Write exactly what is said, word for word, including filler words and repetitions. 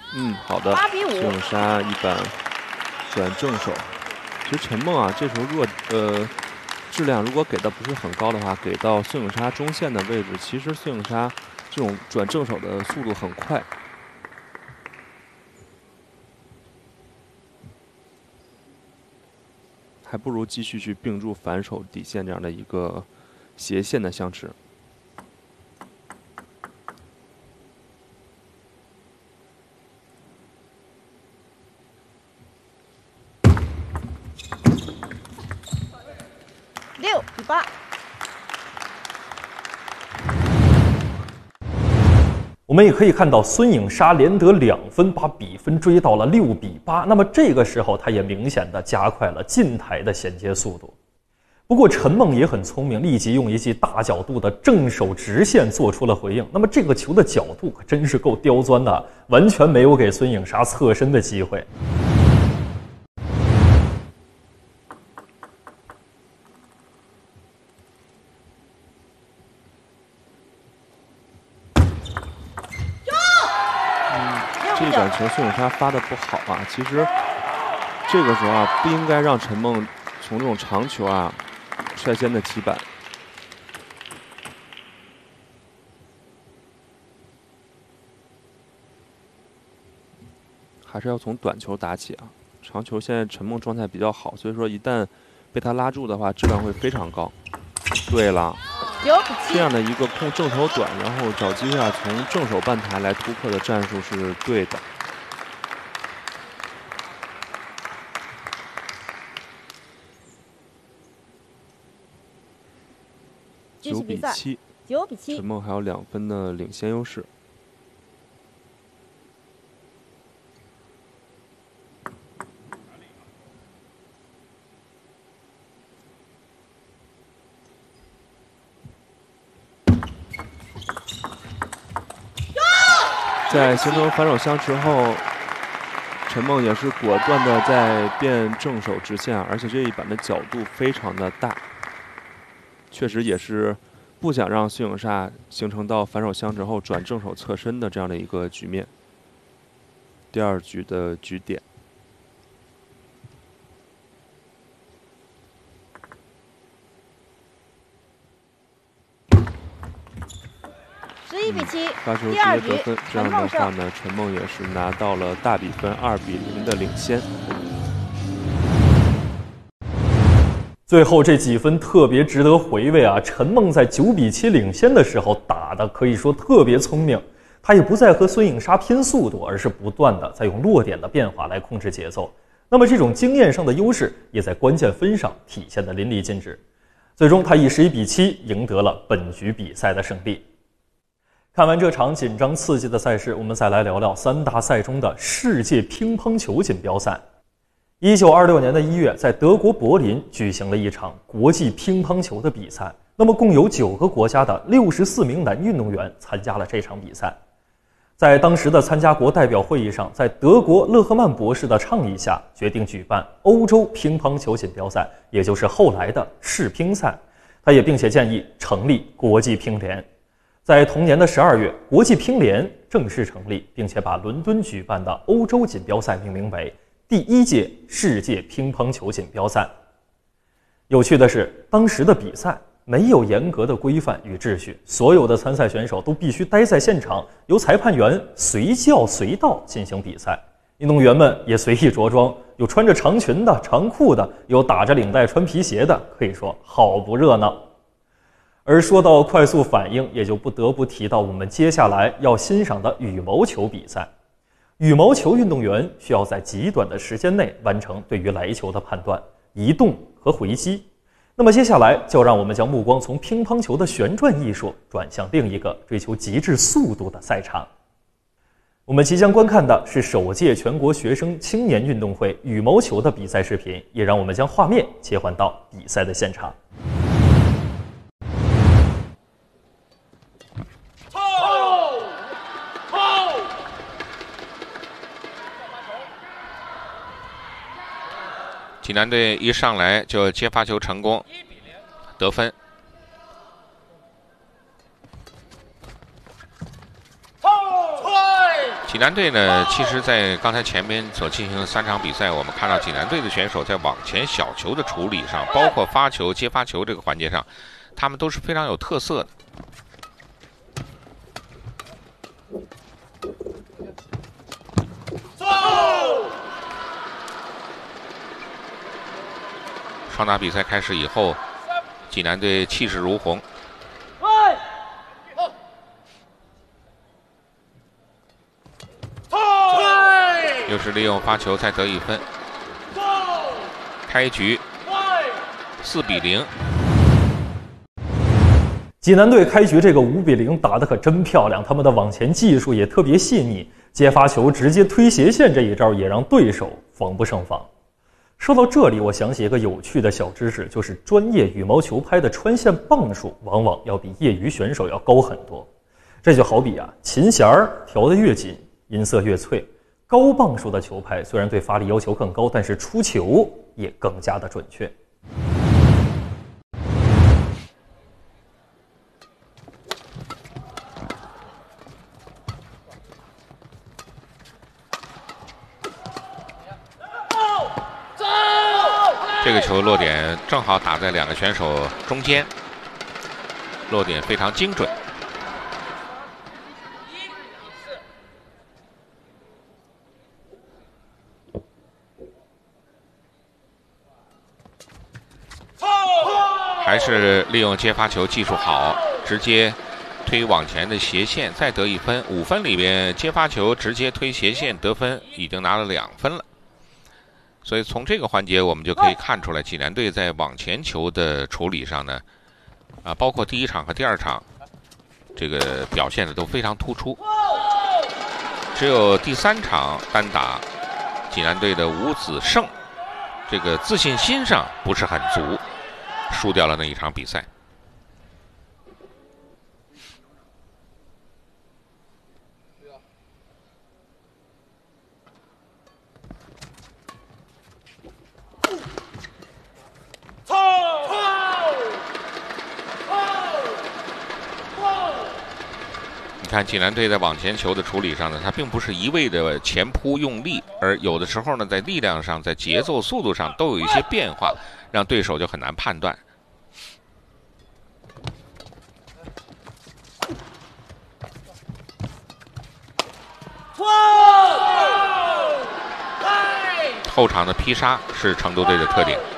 嗯，好的。 八比五。 孙颖莎一板转正手。其实陈梦啊，这时候如果呃质量如果给的不是很高的话，给到孙颖莎中线的位置，其实孙颖莎这种转正手的速度很快。还不如继续去并住反手底线这样的一个斜线的相持。 六比八。 我们也可以看到孙颖莎连得两分，把比分追到了六比八。那么这个时候，她也明显的加快了近台的衔接速度。不过陈梦也很聪明，立即用一记大角度的正手直线做出了回应。那么这个球的角度可真是够刁钻的，完全没有给孙颖莎侧身的机会。 这一板球孙颖莎发的不好啊，其实这个时候啊，不应该让陈梦从这种长球啊率先的起板。还是要从短球打起啊，长球现在陈梦状态比较好，所以说一旦被他拉住的话，质量会非常高。对了。这样的一个控正手短，然后找机会啊从正手半台来突破的战术是对的。九比七， 九比七， 陈梦还有两分的领先优势。在形成反手相持后，陈梦也是果断的在变正手直线，而且这一板的角度非常的大，确实也是不想让孙颖莎形成到反手相持后转正手侧身的这样的一个局面。第二局的局点。 十一比七， 发球直接得分，这样的话呢，陈梦也是拿到了大比分二比零的领先。 最后这几分特别值得回味啊！陈梦在九比七领先的时候打的可以说特别聪明，他也不再和孙颖莎拼速度，而是不断的在用落点的变化来控制节奏。那么这种经验上的优势也在关键分上体现得淋漓尽致。最终他以十一比七赢得了本局比赛的胜利。看完这场紧张刺激的赛事，我们再来聊聊三大赛中的世界乒乓球锦标赛。一九二六年的一月，在德国柏林举行了一场国际乒乓球的比赛。那么共有九个国家的六十四名男运动员参加了这场比赛。在当时的参加国代表会议上，在德国勒赫曼博士的倡议下，决定举办欧洲乒乓球锦标赛，也就是后来的世乒赛。他也并且建议成立国际乒联。在同年的十二月，国际乒联正式成立，并且把伦敦举办的欧洲锦标赛命名为第一届世界乒乓球锦标赛。有趣的是，当时的比赛没有严格的规范与秩序，所有的参赛选手都必须待在现场，由裁判员随叫随到进行比赛。运动员们也随意着装，有穿着长裙的、长裤的，有打着领带穿皮鞋的，可以说好不热闹。而说到快速反应，也就不得不提到我们接下来要欣赏的羽毛球比赛。羽毛球运动员需要在极短的时间内完成对于来球的判断、移动和回击。那么接下来就让我们将目光从乒乓球的旋转艺术转向另一个追求极致速度的赛场。我们即将观看的是首届全国学生青年运动会羽毛球的比赛视频，也让我们将画面切换到比赛的现场。 济南队一上来就接发球成功，得分。 济南队呢，其实，在刚才前面所进行的三场比赛，我们看到济南队的选手在网前小球的处理上，包括发球、接发球这个环节上，他们都是非常有特色的。双打比赛开始以后，济南队气势如虹。又是利用发球再得一分，开局四比零。 济南队开局这个五比零打得可真漂亮，他们的网前技术也特别细腻，接发球直接推斜线这一招也让对手防不胜防。说到这里，我想起一个有趣的小知识，就是专业羽毛球拍的穿线磅数往往要比业余选手要高很多。这就好比啊，琴弦儿调得越紧，音色越脆。高磅数的球拍虽然对发力要求更高，但是出球也更加的准确。 这个球落点正好打在两个选手中间，落点非常精准。还是利用接发球技术好，直接推往前的斜线，再得一分。五分里边接发球直接推斜线得分，已经拿了两分了。所以从这个环节我们就可以看出来，济南队在网前球的处理上呢，啊，包括第一场和第二场，这个表现的都非常突出。只有第三场单打，济南队的吴子胜，这个自信心上不是很足。输掉了那一场比赛。你看济南队在网前球的处理上呢，他并不是一味的前扑用力，而有的时候呢，在力量上、在节奏、速度上都有一些变化，让对手就很难判断。后场的劈杀是成都队的特点。